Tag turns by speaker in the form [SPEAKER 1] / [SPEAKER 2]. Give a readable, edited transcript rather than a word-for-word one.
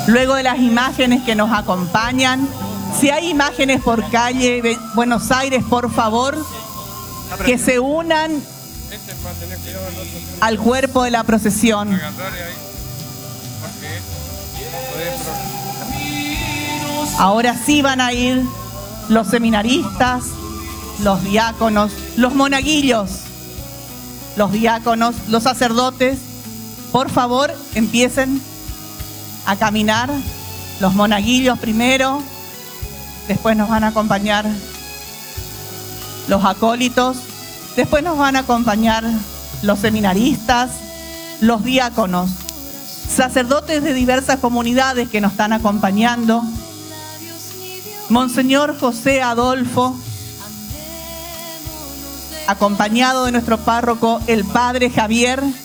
[SPEAKER 1] Luego de las imágenes que nos acompañan, si hay imágenes por calle Buenos Aires, por favor, que se unan al cuerpo de la procesión. Ahora sí van a ir los seminaristas, los diáconos, los monaguillos, los diáconos, los sacerdotes. Por favor, empiecen a caminar. Los monaguillos primero, después nos van a acompañar los acólitos, después nos van a acompañar los seminaristas, los diáconos, sacerdotes de diversas comunidades que nos están acompañando. Monseñor José Adolfo, acompañado de nuestro párroco, el Padre Javier,